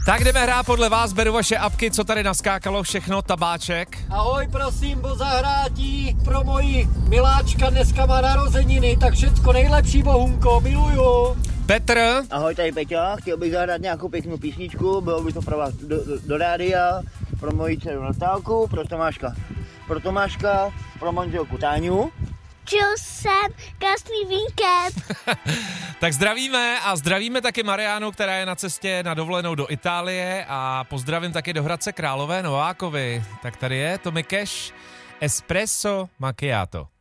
Tak jdeme hrát podle vás, beru vaše apky, co tady naskákalo všechno, tabáček. Ahoj, prosím, po zahrátí pro moji miláčka, dneska má narozeniny, tak všecko nejlepší, Bohunko, miluju. Petr. Ahoj, tady Peťa, chtěl bych zahrát nějakou pěknou písničku, bylo by to pro vás do rádia, pro moji dceru Natálku, pro Tomáška, pro manželku Táňu. Čil jsem, krásný víkend. Tak zdravíme a zdravíme taky Mariánu, která je na cestě na dovolenou do Itálie a pozdravím taky do Hradce Králové Novákovi. Tak tady je Tommy Cash, Espresso Macchiato.